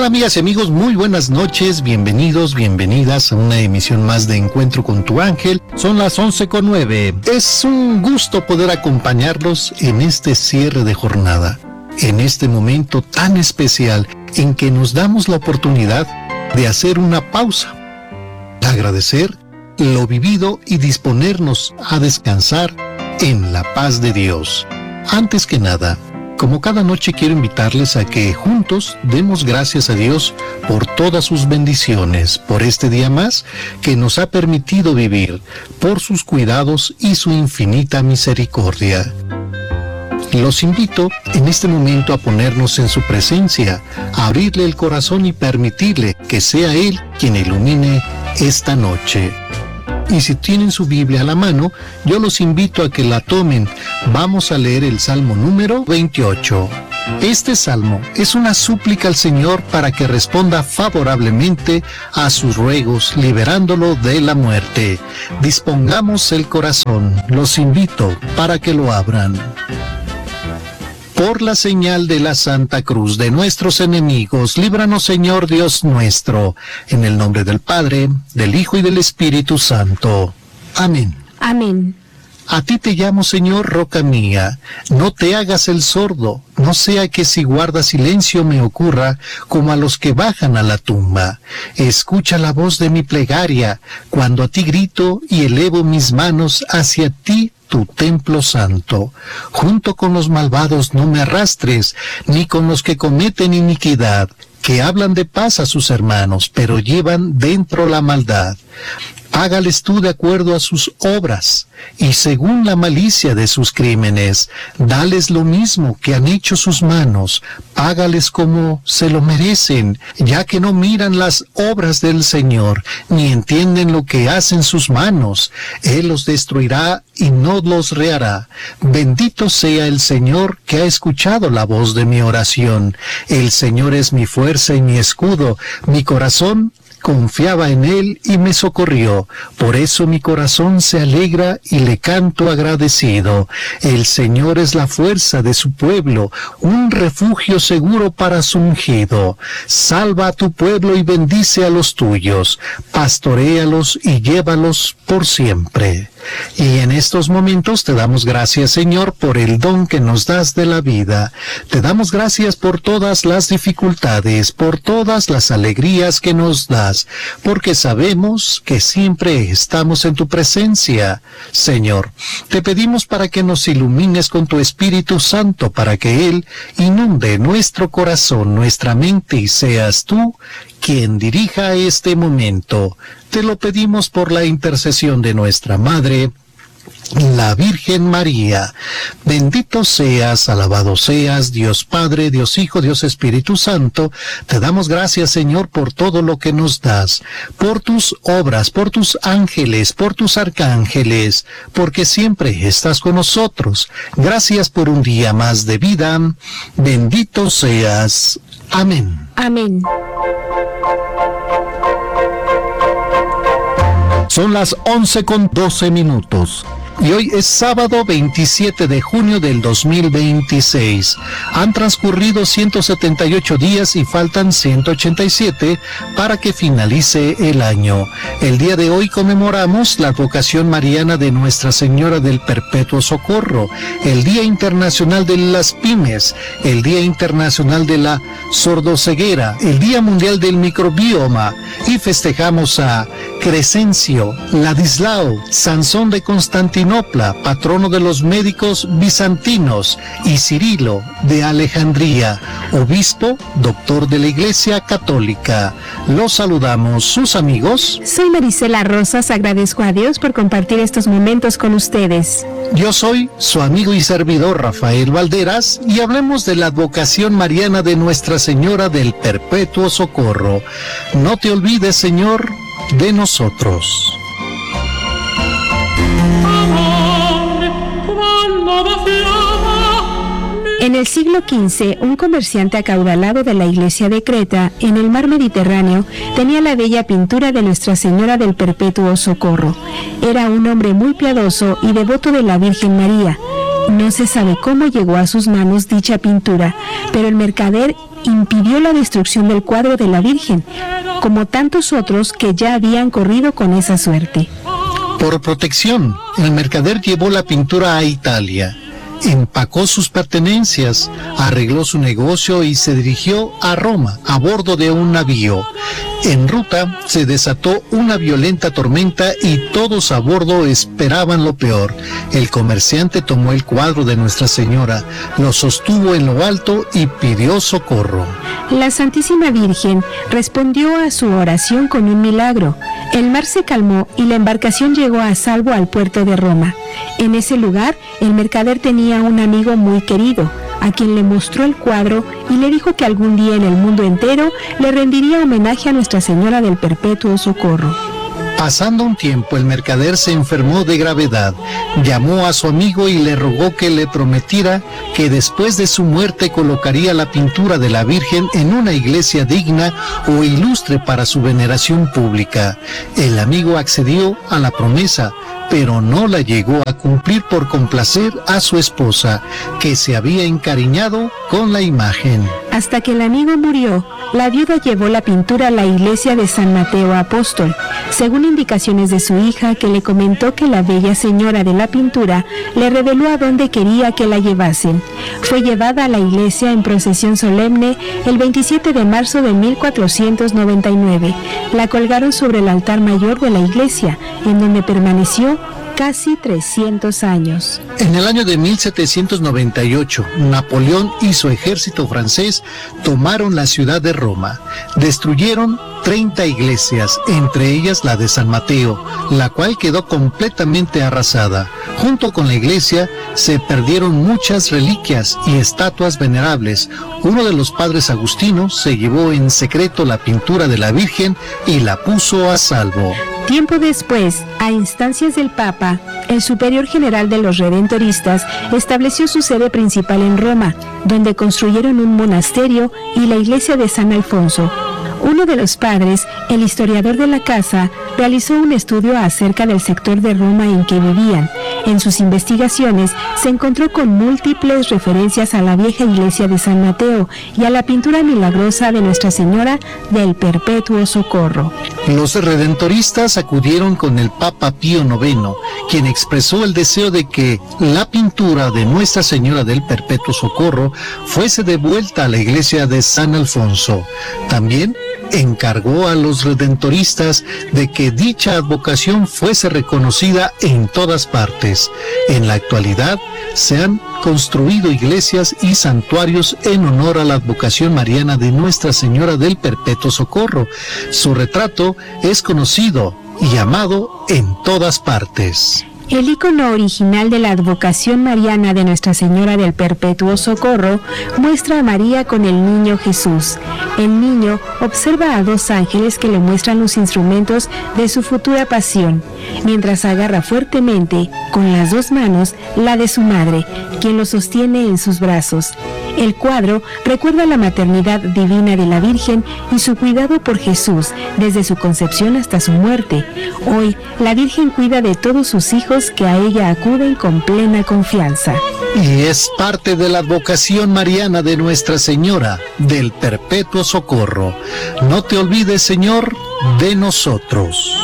tal, amigas y amigos? Muy buenas noches, bienvenidos, bienvenidas a una emisión más de Encuentro con tu Ángel. Son las 11:09. Es un gusto poder acompañarlos en este cierre de jornada, en este momento tan especial en que nos damos la oportunidad de hacer una pausa, agradecer lo vivido y disponernos a descansar en la paz de Dios. Antes que nada, como cada noche, quiero invitarles a que juntos demos gracias a Dios por todas sus bendiciones, por este día más que nos ha permitido vivir, por sus cuidados y su infinita misericordia. Los invito en este momento a ponernos en su presencia, a abrirle el corazón y permitirle que sea Él quien ilumine esta noche. Y si tienen su Biblia a la mano, yo los invito a que la tomen. Vamos a leer el Salmo número 28. Este salmo es una súplica al Señor para que responda favorablemente a sus ruegos, liberándolo de la muerte. Dispongamos el corazón. Los invito para que lo abran. Por la señal de la Santa Cruz de nuestros enemigos, líbranos, Señor Dios nuestro, en el nombre del Padre, del Hijo y del Espíritu Santo. Amén. Amén. A ti te llamo, Señor, roca mía, no te hagas el sordo, no sea que si guardas silencio me ocurra como a los que bajan a la tumba. Escucha la voz de mi plegaria, cuando a ti grito y elevo mis manos hacia ti, tu templo santo. Junto con los malvados no me arrastres, ni con los que cometen iniquidad, que hablan de paz a sus hermanos, pero llevan dentro la maldad. Págales tú de acuerdo a sus obras, y según la malicia de sus crímenes. Dales lo mismo que han hecho sus manos, págales como se lo merecen, ya que no miran las obras del Señor, ni entienden lo que hacen sus manos. Él los destruirá y no los rehará. Bendito sea el Señor que ha escuchado la voz de mi oración. El Señor es mi fuerza y mi escudo, mi corazón confiaba en Él y me socorrió. Por eso mi corazón se alegra y le canto agradecido. El Señor es la fuerza de su pueblo, un refugio seguro para su ungido. Salva a tu pueblo y bendice a los tuyos. Pastoréalos y llévalos por siempre. Y en estos momentos te damos gracias, Señor, por el don que nos das de la vida. Te damos gracias por todas las dificultades, por todas las alegrías que nos das, porque sabemos que siempre estamos en tu presencia. Señor, te pedimos para que nos ilumines con tu Espíritu Santo, para que Él inunde nuestro corazón, nuestra mente, y seas tú quien dirija este momento. Te lo pedimos por la intercesión de nuestra Madre, la Virgen María. Bendito seas, alabado seas, Dios Padre, Dios Hijo, Dios Espíritu Santo. Te damos gracias, Señor, por todo lo que nos das, por tus obras, por tus ángeles, por tus arcángeles, porque siempre estás con nosotros. Gracias por un día más de vida. Bendito seas. Amén. Amén. Son las 11:12. Y hoy es sábado 27 de junio del 2026. Han transcurrido 178 días y faltan 187 para que finalice el año. El día de hoy conmemoramos la advocación mariana de Nuestra Señora del Perpetuo Socorro, el Día Internacional de las Pymes, el Día Internacional de la Sordoceguera, el Día Mundial del Microbioma, y festejamos a Crescencio, Ladislao, Sansón de Constantinopla, patrono de los médicos bizantinos, y Cirilo de Alejandría, obispo, doctor de la Iglesia Católica. Los saludamos, sus amigos. Soy Marisela Rosas, agradezco a Dios por compartir estos momentos con ustedes. Yo soy su amigo y servidor Rafael Valderas, y hablemos de la advocación mariana de Nuestra Señora del Perpetuo Socorro. No te olvides, Señor, de nosotros. En el siglo XV, un comerciante acaudalado de la iglesia de Creta, en el mar Mediterráneo, tenía la bella pintura de Nuestra Señora del Perpetuo Socorro. Era un hombre muy piadoso y devoto de la Virgen María. No se sabe cómo llegó a sus manos dicha pintura, pero el mercader impidió la destrucción del cuadro de la Virgen, como tantos otros que ya habían corrido con esa suerte. Por protección, el mercader llevó la pintura a Italia, empacó sus pertenencias, arregló su negocio y se dirigió a Roma a bordo de un navío. En ruta se desató una violenta tormenta y todos a bordo esperaban lo peor. El comerciante tomó el cuadro de Nuestra Señora, lo sostuvo en lo alto y pidió socorro. La Santísima Virgen respondió a su oración con un milagro. El mar se calmó y la embarcación llegó a salvo al puerto de Roma. En ese lugar, el mercader tenía un amigo muy querido, a quien le mostró el cuadro y le dijo que algún día en el mundo entero le rendiría homenaje a Nuestra Señora del Perpetuo Socorro. Pasando un tiempo, el mercader se enfermó de gravedad. Llamó a su amigo y le rogó que le prometiera que después de su muerte colocaría la pintura de la Virgen en una iglesia digna o ilustre para su veneración pública. El amigo accedió a la promesa, pero no la llegó a cumplir por complacer a su esposa, que se había encariñado con la imagen. Hasta que el amigo murió, la viuda llevó la pintura a la iglesia de San Mateo Apóstol, según indicaciones de su hija, que le comentó que la bella señora de la pintura le reveló a dónde quería que la llevasen. Fue llevada a la iglesia en procesión solemne el 27 de marzo de 1499. La colgaron sobre el altar mayor de la iglesia, en donde permaneció casi 300 años. En el año de 1798, Napoleón y su ejército francés tomaron la ciudad de Roma. Destruyeron 30 iglesias, entre ellas la de San Mateo, la cual quedó completamente arrasada. Junto con la iglesia se perdieron muchas reliquias y estatuas venerables. Uno de los padres agustinos se llevó en secreto la pintura de la Virgen y la puso a salvo. Tiempo después, a instancias del Papa, el superior general de los redentoristas estableció su sede principal en Roma, donde construyeron un monasterio y la iglesia de San Alfonso. Uno de los padres, el historiador de la casa, realizó un estudio acerca del sector de Roma en que vivían. En sus investigaciones se encontró con múltiples referencias a la vieja iglesia de San Mateo y a la pintura milagrosa de Nuestra Señora del Perpetuo Socorro. Los redentoristas acudieron con el Papa Pío IX, quien expresó el deseo de que la pintura de Nuestra Señora del Perpetuo Socorro fuese devuelta a la iglesia de San Alfonso. También encargó a los redentoristas de que dicha advocación fuese reconocida en todas partes. En la actualidad se han construido iglesias y santuarios en honor a la advocación mariana de Nuestra Señora del Perpetuo Socorro. Su retrato es conocido y amado en todas partes. El icono original de la advocación mariana de Nuestra Señora del Perpetuo Socorro muestra a María con el niño Jesús. El niño observa a dos ángeles que le muestran los instrumentos de su futura pasión, mientras agarra fuertemente con las dos manos la de su madre, quien lo sostiene en sus brazos. El cuadro recuerda la maternidad divina de la Virgen y su cuidado por Jesús desde su concepción hasta su muerte. Hoy, la Virgen cuida de todos sus hijos que a ella acuden con plena confianza. Y es parte de la advocación mariana de Nuestra Señora del Perpetuo Socorro. No te olvides, Señor, de nosotros.